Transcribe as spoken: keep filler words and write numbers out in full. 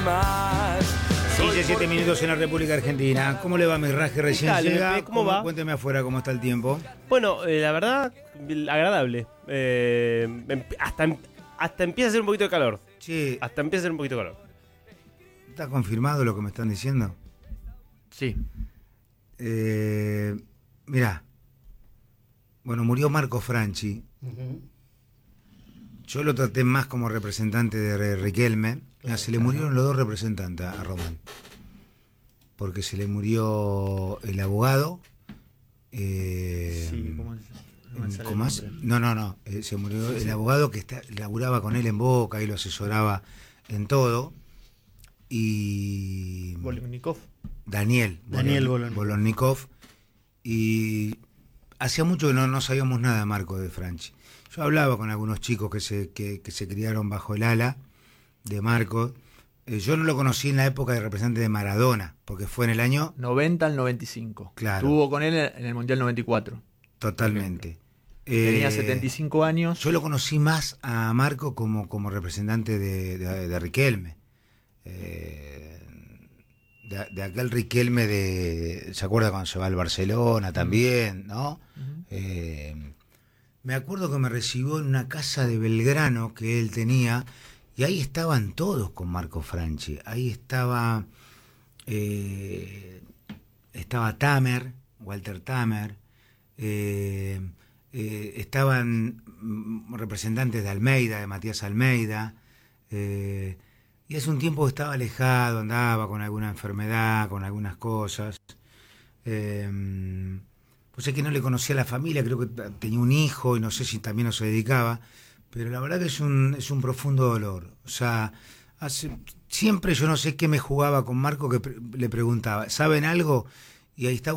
más. quince, siete minutos en la República Argentina. ¿Cómo le va mi raje recién Dale, llega? Pepe, ¿cómo va? Cuénteme afuera cómo está el tiempo. Bueno, eh, la verdad, agradable. Eh, em- hasta, em- hasta empieza a hacer un poquito de calor. Che, Hasta empieza a hacer un poquito de calor. ¿está confirmado lo que me están diciendo? Sí. Eh, mirá. Bueno, murió Marco Franchi. Yo lo traté más como representante de Riquelme. Mirá, se le murieron los dos representantes a Román. Porque se le murió el abogado. Eh, Sí, ¿cómo es? No me sale ¿Cómo el es? nombre. No, no, no. eh, se murió el abogado que está, laburaba con él en Boca y lo asesoraba en todo. Y Volnikov. Daniel, Daniel Bolon- Bolon- Bolonnikov. Y hacía mucho que no, no sabíamos nada de Marco de Franchi. Yo hablaba con algunos chicos que se, que, que se criaron bajo el ala de Marco. Eh, yo no lo conocí en la época de representante de Maradona, porque fue en el año noventa al noventa y cinco. Claro. Estuvo con él en el Mundial noventa y cuatro. totalmente. Tenía Eh, setenta y cinco años. Yo lo conocí más a Marco como, como representante de, de, de Riquelme. Eh, de, de aquel Riquelme de... ¿Se acuerda cuando se va al Barcelona también? ¿No? Ujú. Eh, me acuerdo que me recibió en una casa de Belgrano que él tenía, y ahí estaban todos con Marco Franchi. Ahí estaba eh, estaba Tamer, Walter Tamer, eh, eh, estaban mm, representantes de Almeida, de Matías Almeida, eh, y hace un tiempo estaba alejado, andaba con alguna enfermedad, con algunas cosas. Eh, pues es que no le conocía a la familia, creo que tenía un hijo y no sé si también no se dedicaba, pero la verdad que es un, es un profundo dolor. O sea, hace, siempre yo no sé qué me jugaba con Marco, que pre- le preguntaba, ¿saben algo? Y ahí está